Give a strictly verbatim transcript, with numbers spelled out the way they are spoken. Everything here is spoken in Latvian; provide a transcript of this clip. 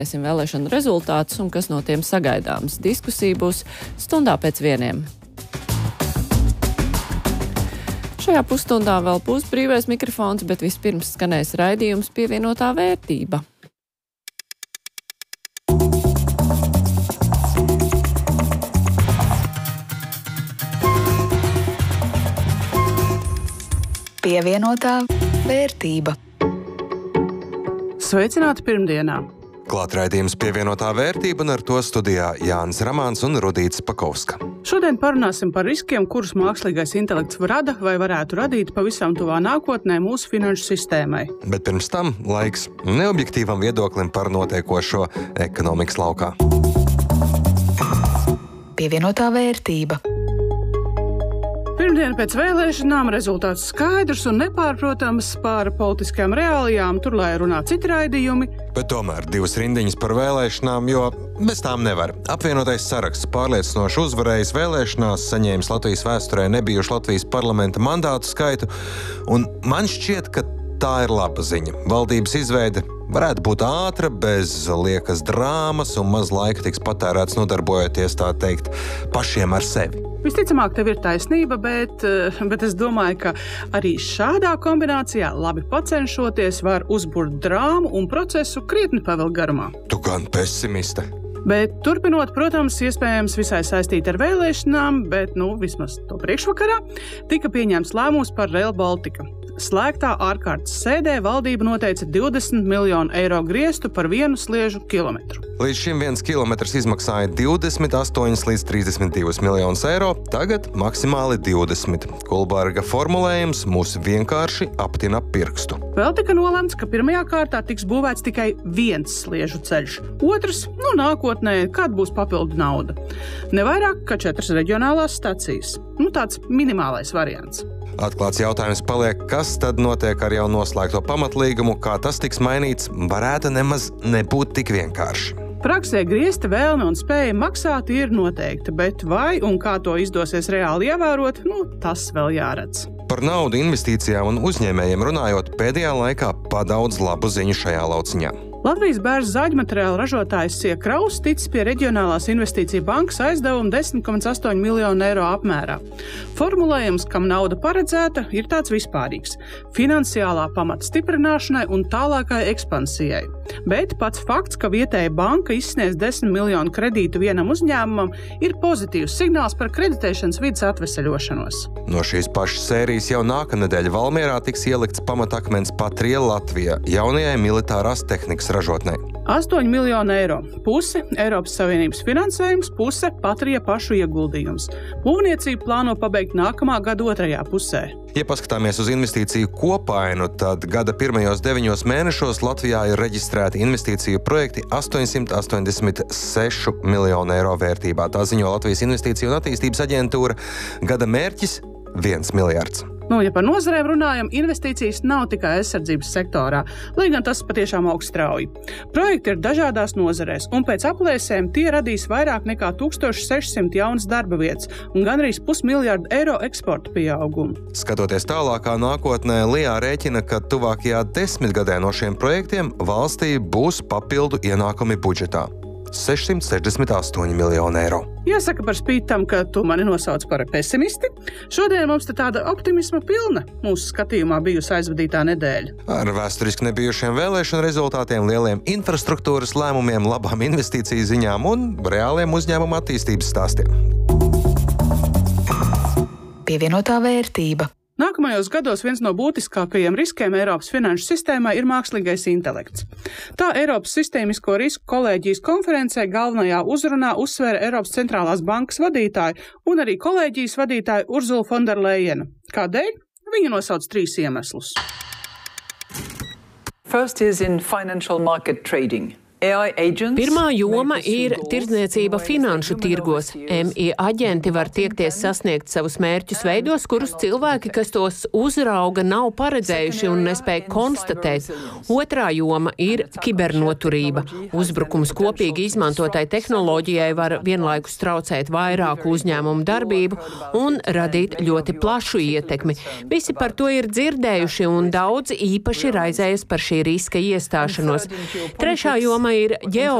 Vēlēšanu rezultātus un kas no tiem sagaidāms. Diskusija būs stundā pēc vieniem. Šajā pusstundā vēl būs brīvais mikrofons, bet vispirms skanēs raidījums Pievienotā vērtība. Pievienotā vērtība. Sveicināti pirmdienā! Klāt raidījums Pievienotā vērtība un ar to studijā Jānis Ramāns un Rudīts Pakovska. Šodien parunāsim par riskiem, kurus mākslīgais intelekts rada vai varētu radīt pavisam tuvā nākotnē mūsu finanšu sistēmai. Bet pirms tam laiks neobjektīvam viedoklim par notiekošo ekonomikas laukā. Pievienotā vērtība. Pirmdien pēc vēlēšanām rezultāts skaidrs un nepārprotams par politiskajām reālijām, tur lai runā citi raidījumi. Bet tomēr divas rindiņas par vēlēšanām, jo bez tām nevar. Apvienotais saraksts pārliecinoši uzvarējis vēlēšanās, saņēmis Latvijas vēsturē nebijušu Latvijas parlamenta mandātu skaitu, un man šķiet, ka tā ir laba ziņa. Valdības izveide varētu būt ātra, bez liekas drāmas un maz laika tiks patērēts nodarbojoties, tā teikt, pašiem ar sevi. Visticamāk, tev ir taisnība, bet, bet es domāju, ka arī šādā kombinācijā labi pacenšoties var uzburt drāmu un procesu krietni pavilkt garumā. Tu gan pesimiste. Bet turpinot, protams, iespējams visai saistīti ar vēlēšanām, bet, nu, vismaz to priekšvakarā, tika pieņemts lēmums par Rail Baltica. Slēgtā ārkārtas sēdē valdība noteica divdesmit miljonu eiro griestu par vienu sliežu kilometru. Līdz šim viens kilometrs izmaksāja divdesmit astoņi līdz trīsdesmit divi miljonus eiro, tagad maksimāli divdesmit. Kulberga formulējums mūs vienkārši aptina pirkstu. Vēl tika nolemts, ka pirmajā kārtā tiks būvēts tikai viens sliežu ceļš. Otrs, nu nākotnē, kāda būs papildu nauda. Ne vairāk kā četras reģionālās stacijas. Nu tāds minimālais variants. Atklāts jautājums paliek, kas tad notiek ar jau noslēgto pamatlīgumu, kā tas tiks mainīts, varētu nemaz nebūt tik vienkārši. Praksē griezta vēlme un spēja maksāt ir noteikta, bet vai un kā to izdosies reāli ievērot, nu, tas vēl jāredz. Par naudu, investīcijām un uzņēmējiem runājot, pēdējā laikā padaudz labu ziņu šajā lauciņā. Latvijas bērzu zāģmateriālu ražotājs Sija Kraus ticis pie Reģionālās investīcija bankas aizdevuma desmit komats astoņi miljonu eiro apmērā. Formulējums, kam nauda paredzēta, ir tāds vispārīgs – finansiālā pamata stiprināšanai un tālākai ekspansijai. Bet pats fakts, ka vietēja banka izsniedz desmit miljonu kredītu vienam uzņēmumam, ir pozitīvs signāls par kreditēšanas vides atveseļošanos. No šīs pašas sērijas jau nākamnedēļ Valmierā tiks ielikts pamatakmens Patria Latvijā, jaunajai militārās tehnikas ražotnei. astoņi miljoni eiro. Puse Eiropas Savienības finansējums, puse Patria pašu ieguldījums. Būvniecību plāno pabeigt nākamā gada otrajā pusē. Ja paskatāmies uz investīciju kopainu, tad gada pirmajos deviņos mēnešos Latvijā ir reģistrēti investīciju projekti astoņsimt astoņdesmit seši miljonu eiro vērtībā. Tā ziņo Latvijas Investīciju un attīstības aģentūra. Gada mērķis – viens miljards. Nu, ja par nozarēm runājam, investīcijas nav tikai aizsardzības sektorā, lai gan tas patiešām augst strauji. Projekti ir dažādās nozarēs, un pēc aplēsēm tie radīs vairāk nekā tūkstoš sešsimt jaunas darba vietas un gandrīz pusmiljardu eiro eksporta pieaugumu. Skatoties tālākā nākotnē, Lijā rēķina, ka tuvākajā desmitgadē no šiem projektiem valstī būs papildu ienākumi budžetā. sešsimt sešdesmit astoņi miljoni eiro. Jāsaka par spīti tam, ka tu mani nosauc par pesimisti. Šodien mums te tāda optimisma pilna mūsu skatījumā bijusi aizvadītā nedēļa. Ar vēsturiski nebijušiem vēlēšanu rezultātiem, lieliem infrastruktūras lēmumiem, labām investīciju ziņām un reāliem uzņēmuma attīstības stāstiem. Pievienotā vērtība. Nākamajos gados viens no būtiskākajiem riskiem Eiropas finanšu sistēmai ir mākslīgais intelekts. Tā Eiropas sistēmisko risku kolēģijas konferencē galvenajā uzrunā uzsvēra Eiropas centrālās bankas vadītāja un arī kolēģijas vadītāja Urzula von der Leyena. Kādēļ? Viņa nosauc trīs iemeslus. First is in financial market trading. Pirmā joma ir tirdzniecība finanšu tirgos. M I aģenti var tiekties sasniegt savus mērķus veidos, kurus cilvēki, kas tos uzrauga, nav paredzējuši un nespēja konstatēt. Otrā joma ir kibernoturība. Uzbrukums kopīgi izmantotai tehnoloģijai var vienlaikus traucēt vairāku uzņēmumu darbību un radīt ļoti plašu ietekmi. Visi par to ir dzirdējuši un daudzi īpaši raizējas par šī riska iestāšanos. Trešā joma ir ģeo